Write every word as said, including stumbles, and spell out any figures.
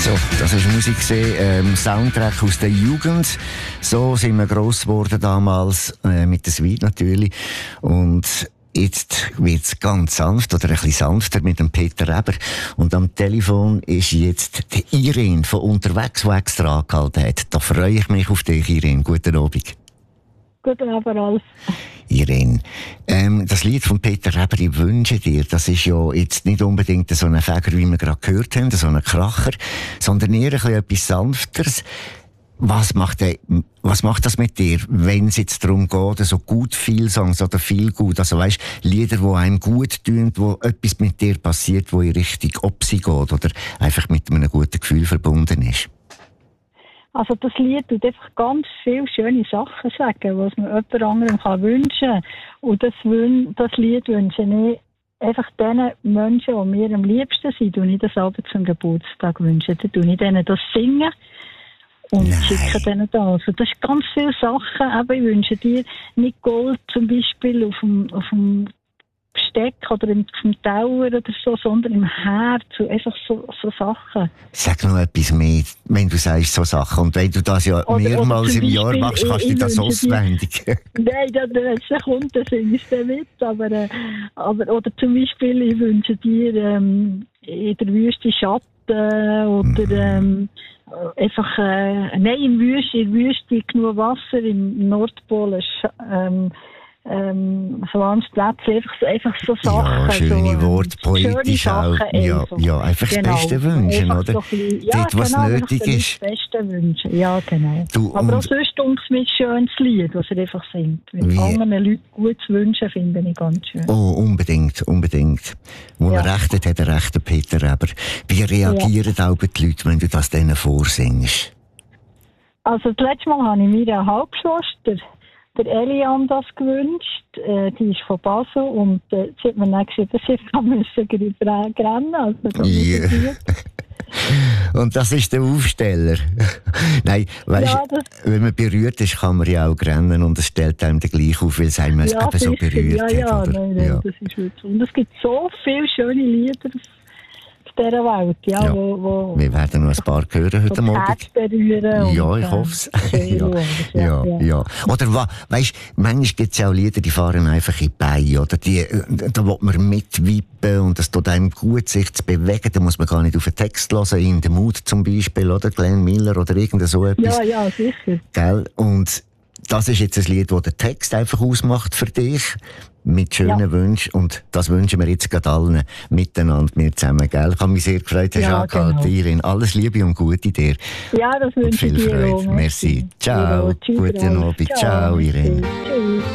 So, das war Musik, ähm, Soundtrack aus der Jugend. So sind wir gross geworden damals, äh, mit der Suite natürlich. Und jetzt wird's ganz sanft oder ein bisschen sanfter mit dem Peter Eber. Und am Telefon ist jetzt die Irene von unterwegs, die extra angehalten hat. Da freue ich mich auf dich, Irene. Guten Abend. Guten Abend, Ralf. Irene, ähm, das Lied von Peter Eber, ich wünsche dir, das ist ja jetzt nicht unbedingt so ein Fäger, wie wir gerade gehört haben, so ein Kracher, sondern eher ein bisschen etwas Sanfteres. Was macht, der, was macht das mit dir, wenn es jetzt darum geht, so gut viel Songs oder viel gut, also weißt, Lieder, die einem gut tun, wo etwas mit dir passiert, wo in Richtung Opsi geht oder einfach mit einem guten Gefühl verbunden ist? Also das Lied tut einfach ganz viele schöne Sachen sagen, was man jemand anderem kann wünschen kann. Und das, das Lied wünsche ich einfach den Menschen, die mir am liebsten sind, und ich das aber zum Geburtstag wünsche. Dann tue ich denen das singen und Nein. schicke denen das. Also das sind ganz viele Sachen. Aber ich wünsche dir nicht Gold zum Beispiel auf dem, auf dem Besteck oder im Tower oder so, sondern im Herz, so, einfach so, so Sachen. Sag noch etwas mehr, wenn du sagst so Sachen. Und wenn du das ja Oder, mehrmals oder im Jahr Beispiel, machst, kannst du das auswendig. Nein, wenn es kommt, dann singe ich es mit. Aber, äh, aber, oder zum Beispiel, ich wünsche dir ähm, in der Wüste Schatten oder ähm, einfach, äh, nein, in der Wüste, in der Wüste genug Wasser, im Nordpol ähm, ähm, so ans Plätzchen, einfach, so- einfach so Sachen. Ja, schöne so, Worte, poetisch schöne auch. Sachen Ja, einfach. ja, einfach Genau. das Beste wünschen, Einfach oder? so ein bisschen- ja, Dort, was genau, einfach nötig den ist. Das Beste wünschen, ja, genau. Du, Aber auch und- sonst tut es mir ein schönes Lied, was er einfach singt. Mit Wie- anderen Leuten gut zu wünschen, finde ich ganz schön. Oh, unbedingt, unbedingt. Wo Ja. er recht hat, hat er recht, der Peter Eber. Wie reagieren auch die Leute, wenn du das denen vorsingst? Also das letzte Mal habe ich meiner Halbschwester, der Elian, das gewünscht. Äh, die ist von Basel und äh, sie hat mir dann gesagt, dass sie kann müssen gr- rennen. Also das Ja. ist gut. Und das ist der Aufsteller. Nein, weißt Ja, du, das- wenn man berührt ist, kann man ja auch rennen und es stellt einem dann gleich auf, weil es einem Ja, eben so sicher. berührt ja, ja, hat. Oder? Nein, nein, das ist wirklich. Und es gibt so viele schöne Lieder auf dieser Welt, ja, Ja. wo, wo Wir werden noch ein paar hören heute so das Herz Abend. berühren. Ja, und, ich äh, hoffe es. Seele ja, und- ja, ja. Oder wa, weißt, manchmal gibt es ja auch Lieder, die fahren einfach in die Beine, oder? Die, äh, da will man mitwippen und es tut einem gut, sich zu bewegen. Da muss man gar nicht auf den Text hören, in den Mut zum Beispiel, oder? Glenn Miller oder irgend so etwas. Ja, ja, sicher. Gell? Und das ist jetzt ein Lied, das den Text einfach ausmacht für dich, mit schönen Ja. Wünschen. Und das wünschen wir jetzt gerade allen miteinander, wir zusammen. Gell? Ich habe mich sehr gefreut, hast du Ja, angehalten, genau. Irene. Alles Liebe und Gute dir. Ja, das Und wünsche ich viel dir Freude. auch. Merci. Ciao. Ja, tschüss, Guten Ralf. Abend. Ciao, Irene. Tschüss.